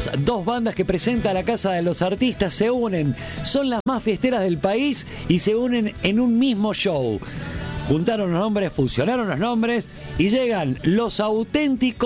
dos bandas que presenta la Casa de los Artistas se unen. Son las más fiesteras del país y se unen en un mismo show. Juntaron los nombres, fusionaron los nombres y llegan Los Auténticos